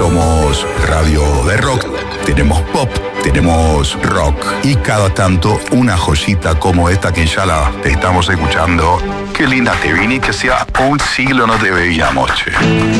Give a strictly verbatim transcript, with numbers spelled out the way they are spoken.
somos radio de rock, tenemos pop, tenemos rock y cada tanto una joyita como esta que ya la estamos escuchando. Qué linda te vine, que sea un siglo no te veíamos, che.